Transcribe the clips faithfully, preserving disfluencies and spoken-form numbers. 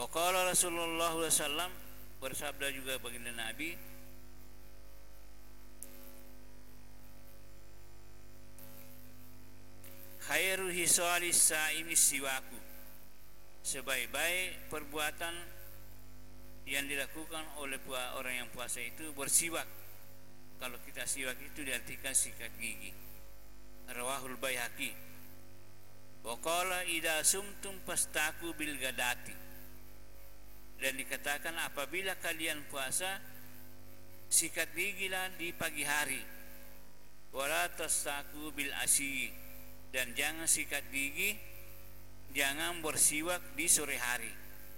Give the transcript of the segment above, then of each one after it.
Wa qala Rasulullah sallallahu alaihi wasallam, bersabda juga baginda Nabi, khairu hisali saimi siwaku, sebaik-baik perbuatan yang dilakukan oleh orang yang puasa itu bersiwak. Kalau kita siwak itu diartikan sikat gigi. Rawahul Baihaqi. Wa qala idza sumtum fastaku bil gadati, dan dikatakan apabila kalian puasa, sikat gigilah di pagi hari. Wala tastaku bil asyi, dan jangan sikat gigi, jangan bersiwak di sore hari.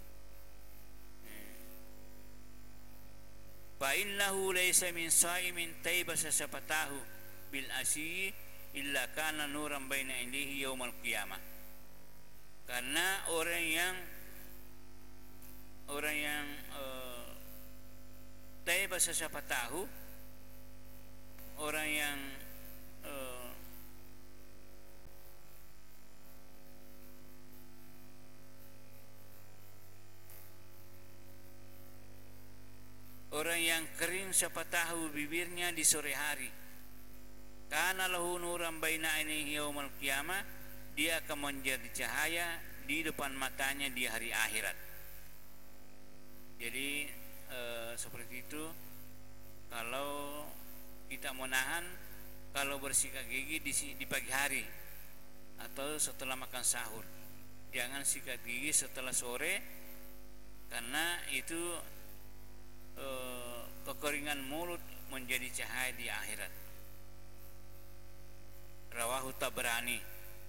Fa innahu laysa min shaimin taibasa sapatahu bil asyi illa kana nuran baina indihi yaumal qiyamah. Karena orang yang orang yang uh, taibasa sapatahu, orang yang uh, orang yang kering sapatahu bibirnya di sore hari, kana lahu nuran baina ainihi yaumal qiyamah, dia akan menjadi cahaya di depan matanya di hari akhirat. Jadi e, seperti itu. Kalau kita menahan, kalau bersikat gigi di, di pagi hari atau setelah makan sahur, jangan sikat gigi setelah sore, karena itu e, kekeringan mulut menjadi cahaya di akhirat. Rawahu Tabrani.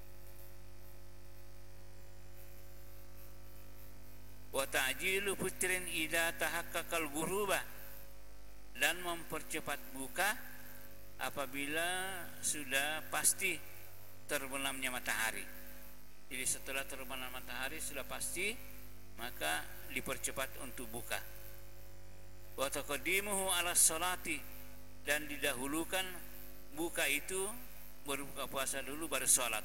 Wa ta'jilu fitrin idza tahaqqaqal ghuruba, dan mempercepat buka apabila sudah pasti terbenamnya matahari. Jadi setelah terbenam matahari sudah pasti, maka dipercepat untuk buka. Wa taqaddimuhu ala sholati, dan didahulukan buka itu, berbuka puasa dulu baru sholat.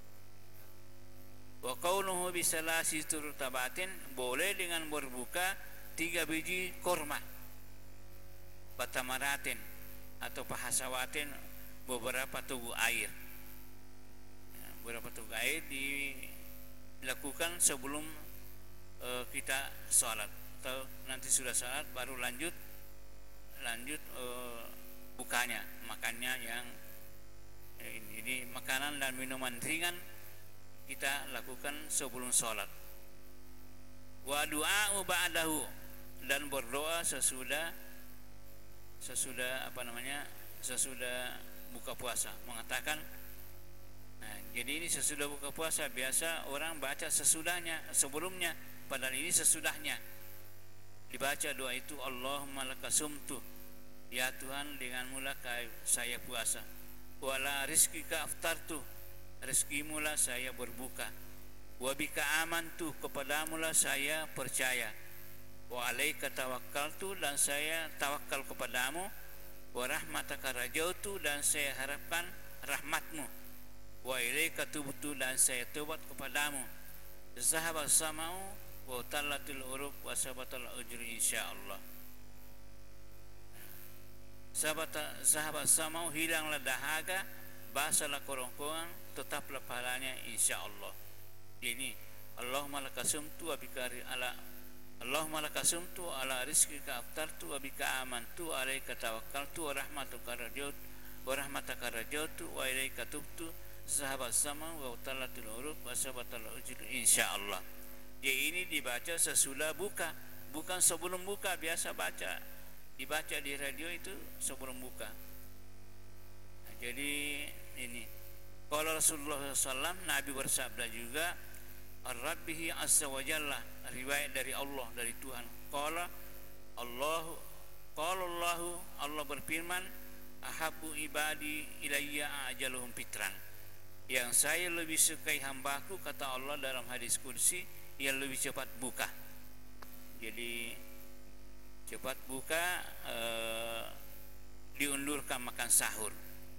Wa qawluhu bisalasi turutabatin, boleh dengan berbuka tiga biji korma, batamaratin atau pahasawatin, beberapa tugu air. Beberapa tugu air dilakukan sebelum uh, kita sholat, atau nanti sudah sholat baru lanjut lanjut uh, bukanya, makannya yang ini. Jadi makanan dan minuman ringan kita lakukan sebelum sholat. Wa du'a'u ba'dahu, dan berdoa sesudah sesudah apa namanya sesudah buka puasa, mengatakan, nah, jadi ini sesudah buka puasa, biasa orang baca sesudahnya, sebelumnya, padahal ini sesudahnya dibaca doa itu. Allahumma lakasumtu, ya Tuhan, denganmu lah saya puasa. Wala rizkika aftartu, rezekimulah saya berbuka. Wa bika amantu, kepadamulah saya percaya. Wa alaika tawakkaltu, dan saya tawakal kepadamu. Wa rahmataka rajautu, dan saya harapkan rahmatmu. Wa ilaika tubtu, dan saya tobat kepadamu. Zahabas samau wa tallatul urub wa sabatal ujri insyaallah. Sahabat sahabat samau, hilanglah dahaga, basalah kerongkongan, tetaplah pahalanya insyaallah. Ini Allahumma lakasumtu wa bikari ala Allahumma lakasumtu ala rizqika aftartu wa bika amantu alaika tawakkaltu wa rahmatuka rajautu wa rahmataka rajautu wa ilaika tubtu sahabat samau wa talatul urub wa sabatal ujri insyaallah. Ya, ini dibaca sesudah buka, bukan sebelum buka. Biasa baca, dibaca di radio itu sebelum buka. Nah, jadi ini kalau Rasulullah shallallahu alaihi wasallam, Nabi bersabda juga, Ar-Rabbihi azza wa jalla, riwayat dari Allah, dari Tuhan. Qala Allahu qala Allahu, Allah berfirman, ahabbu ibadi ilayya ajaluhum fitran, yang saya lebih sukai hambaku, kata Allah dalam hadis qudsi, yang lebih cepat buka. Jadi cepat buka, eh, diundurkan makan sahur.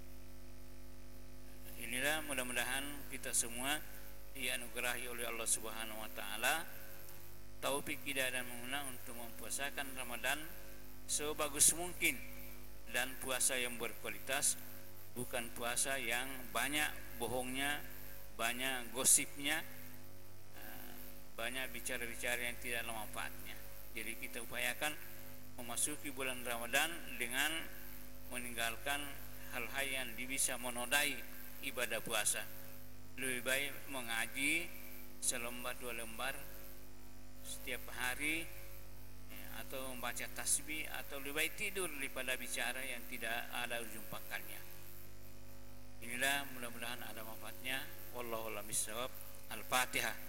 Inilah, mudah-mudahan kita semua dianugerahi oleh Allah Subhanahu wa taala taufik taufik hidayah dan mengenal untuk mempuasakan Ramadan sebagus mungkin, dan puasa yang berkualitas, bukan puasa yang banyak bohongnya, banyak gosipnya, banyak bicara-bicara yang tidak ada manfaatnya. Jadi kita upayakan memasuki bulan Ramadan dengan meninggalkan hal-hal yang bisa menodai ibadah puasa. Lebih baik mengaji selembar dua lembar setiap hari, atau membaca tasbih, atau lebih baik tidur daripada bicara yang tidak ada ujung pangkalnya. Inilah mudah-mudahan ada manfaatnya. Wallahu a'lam bishawab. Al-Fatihah.